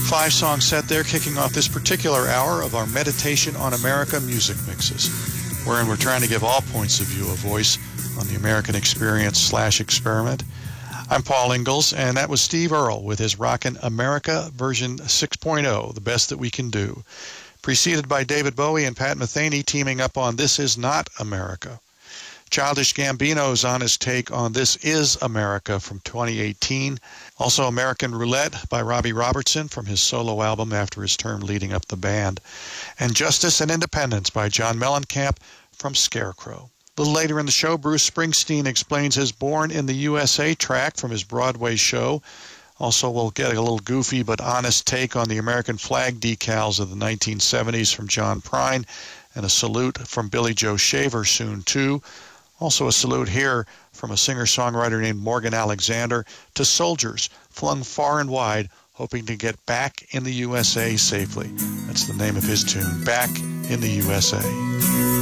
5-song set there, kicking off this particular hour of our Meditation on America music mixes, wherein we're trying to give all points of view a voice on the American experience/experiment. I'm Paul Ingalls, and that was Steve Earle with his Rockin' America version 6.0, The Best That We Can Do, preceded by David Bowie and Pat Metheny teaming up on This Is Not America. Childish Gambino's on his take on This Is America from 2018. Also American Roulette by Robbie Robertson from his solo album after his term leading up the band. And Justice and Independence by John Mellencamp from Scarecrow. A little later in the show, Bruce Springsteen explains his Born in the USA track from his Broadway show. Also, we'll get a little goofy but honest take on the American flag decals of the 1970s from John Prine, and a salute from Billy Joe Shaver soon, too. Also a salute here from a singer-songwriter named Morgan Alexander to soldiers flung far and wide, hoping to get back in the USA safely. That's the name of his tune, Back in the USA.